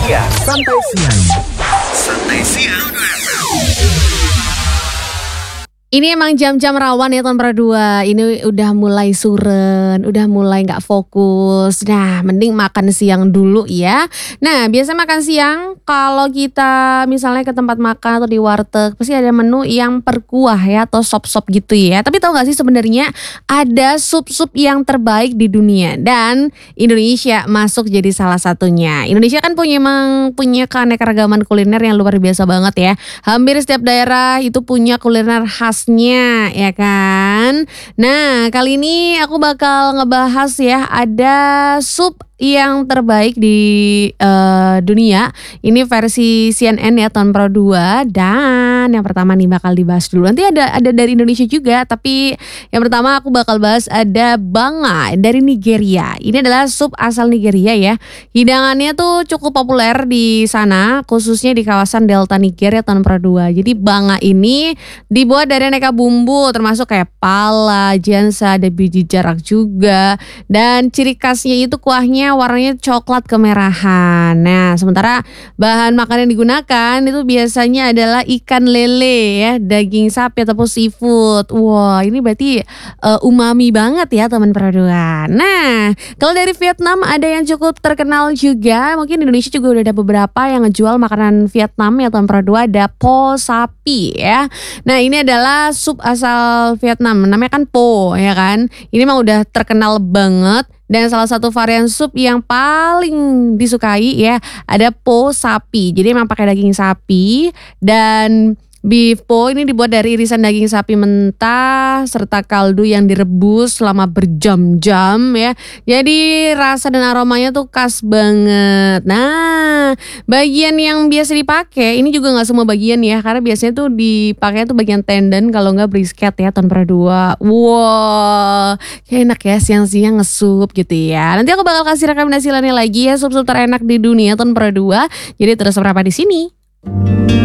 Santai siang. Santai siang. Ini emang jam-jam rawan ya tahun dua. Ini udah mulai suren, udah mulai gak fokus. Nah, mending makan siang dulu ya. Nah, biasa makan siang kalau kita misalnya ke tempat makan atau di warteg, pasti ada menu yang per kuah ya atau sop-sop gitu ya. Tapi tahu gak sih sebenarnya ada sup-sup yang terbaik di dunia dan Indonesia masuk jadi salah satunya. Indonesia kan punya keanekaragaman kuliner yang luar biasa banget ya. Hampir setiap daerah itu punya kuliner khasnya ya kan. Nah, kali ini aku bakal ngebahas ya, ada sup yang terbaik di dunia. Ini versi CNN ya tahun 2. Dan yang pertama nih bakal dibahas dulu. Nanti ada dari Indonesia juga, tapi yang pertama aku bakal bahas ada banga dari Nigeria. Ini adalah sup asal Nigeria ya. Hidangannya tuh cukup populer di sana, khususnya di kawasan Delta Nigeria tahun 2. Jadi banga ini dibuat dari aneka bumbu termasuk kayak pala, jansa, ada biji jarak juga. Dan ciri khasnya itu kuahnya warnanya coklat kemerahan. Nah, sementara bahan makanan yang digunakan itu biasanya adalah ikan lele ya, daging sapi ataupun seafood. Wah, ini berarti umami banget ya teman peraduan. Nah, kalau dari Vietnam ada yang cukup terkenal juga. Mungkin di Indonesia juga udah ada beberapa yang ngejual makanan Vietnam ya teman peraduan. Ada po sapi ya. Nah, ini adalah sup asal Vietnam. Namanya kan po ya kan. Ini emang udah terkenal banget. Dan salah satu varian sup yang paling disukai ya ada po sapi. Jadi emang pakai daging sapi dan beef po ini dibuat dari irisan daging sapi mentah serta kaldu yang direbus selama berjam-jam ya. Jadi rasa dan aromanya tuh khas banget. Nah, bagian yang biasa dipakai ini juga nggak semua bagian ya, karena biasanya tuh dipakai tuh bagian tendon kalau nggak brisket ya tahun 2. Wow, kayak enak ya siang-siang ngesup gitu ya. Nanti aku bakal kasih rekomendasi lainnya lagi ya sup-sup terenak di dunia tahun 2. Jadi terus berapa di sini.